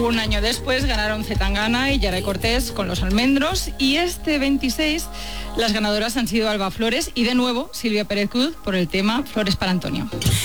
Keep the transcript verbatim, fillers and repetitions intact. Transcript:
Un año después ganaron Zetangana y Yaray Cortés con Los Almendros, y este veintiséis las ganadoras han sido Alba Flores y de nuevo Silvia Pérez Cruz por el tema Flores para Antonio.